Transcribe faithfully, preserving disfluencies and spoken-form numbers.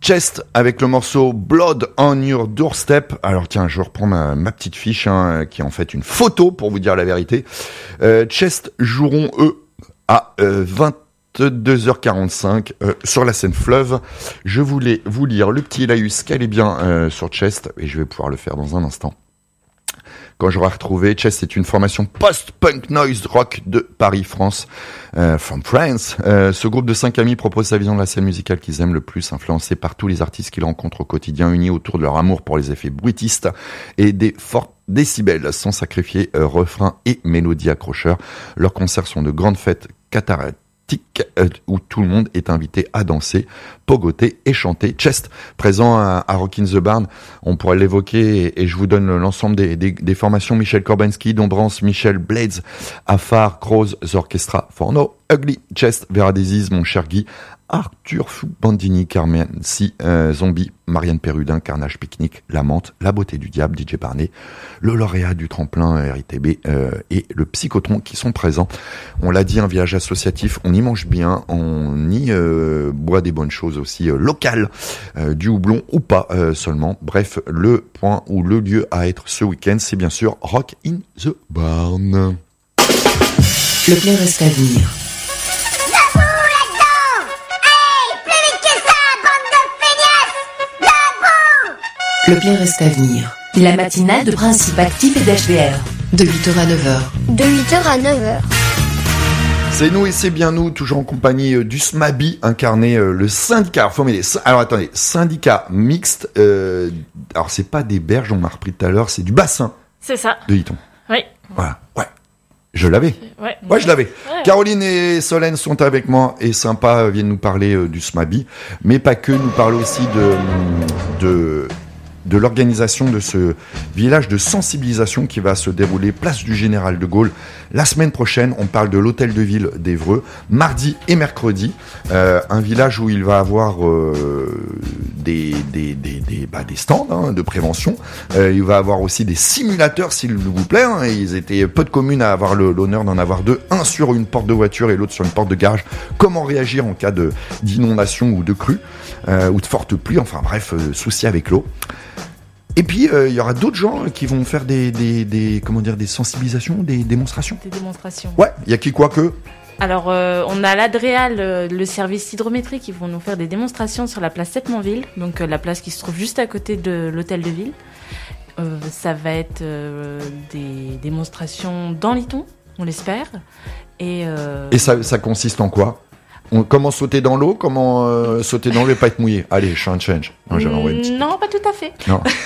Chest avec le morceau Blood on Your Doorstep. Alors tiens, je reprends ma, ma petite fiche hein, qui est en fait une photo pour vous dire la vérité. Euh, Chest joueront eux à euh, vingt-deux heures quarante-cinq euh, sur la scène Fleuve. Je voulais vous lire le petit laïus qu'elle est bien euh, sur Chest et je vais pouvoir le faire dans un instant. Quand j'aurai retrouvé, Chest est une formation post-punk noise rock de Paris, France, euh, from France. Euh, ce groupe de cinq amis propose sa vision de la scène musicale qu'ils aiment le plus, influencés par tous les artistes qu'ils rencontrent au quotidien, unis autour de leur amour pour les effets bruitistes et des forts décibels, sans sacrifier euh, refrains et mélodies accrocheurs. Leurs concerts sont de grandes fêtes cataractes, où tout le monde est invité à danser, pogoter et chanter. Chest, présent à, à Rock in the Barn, on pourrait l'évoquer et, et je vous donne l'ensemble des, des, des formations: Michel Korbanski, Dombrance, Michel Blades, Afar, Crows, The Orchestra, Forno, Ugly, Chest, Vera Disease, Mon Cher Guy, Arthur Fou, Bandini, Carmen, Si, euh, Zombie, Marianne Perrudin, Carnage Picnic, La Menthe, La Beauté du Diable, D J Barnet, le lauréat du tremplin R I T B euh, et le Psychotron qui sont présents. On l'a dit, un village associatif, on y mange bien, on y euh, boit des bonnes choses aussi euh, locales, euh, du houblon ou pas euh, seulement. Bref, le point ou le lieu à être ce week-end, c'est bien sûr Rock in the Barn. Le plein reste à venir. Le plein reste à venir. La matinale de Principe Actif et d'H V R. De huit heures à neuf heures. De huit heures à neuf heures. C'est nous et c'est bien nous, toujours en compagnie euh, du S M A B I, incarné euh, le syndicat. Alors, faut mêler. Alors attendez, syndicat mixte. Euh, alors c'est pas des berges, on m'a repris tout à l'heure, c'est du bassin. C'est ça. De Hiton. Oui. Voilà. Ouais. Je l'avais. Ouais. Ouais, je l'avais. Ouais. Caroline et Solène sont avec moi et sympa euh, viennent nous parler euh, du S M A B I, mais pas que, nous parler aussi de de de l'organisation de ce village de sensibilisation qui va se dérouler place du Général de Gaulle la semaine prochaine. On parle de l'hôtel de ville d'Évreux, mardi et mercredi, euh, un village où il va avoir euh, des des des des, bah, des stands hein, de prévention. Euh, il va avoir aussi des simulateurs, s'il vous plaît. Hein. Ils étaient peu de communes à avoir le, l'honneur d'en avoir deux, un sur une porte de voiture et l'autre sur une porte de garage. Comment réagir en cas de d'inondation ou de crue euh, ou de forte pluie. Enfin bref, euh, souci avec l'eau. Et puis il euh, y aura d'autres gens qui vont faire des, des, des comment dire des sensibilisations, des démonstrations. Des démonstrations. Ouais, il y a qui quoi que. Alors euh, on a l'Adréal, le, le service hydrométrique, qui vont nous faire des démonstrations sur la place Septmanville, donc euh, la place qui se trouve juste à côté de l'hôtel de ville. Euh, ça va être euh, des démonstrations dans Liton, on l'espère. Et, euh... Et ça, ça consiste en quoi? On, comment sauter dans l'eau? Comment euh, sauter dans l'eau et pas être mouillé? Allez, change, change. Non, j'avais envoyé une petite... non, pas tout à fait. Non.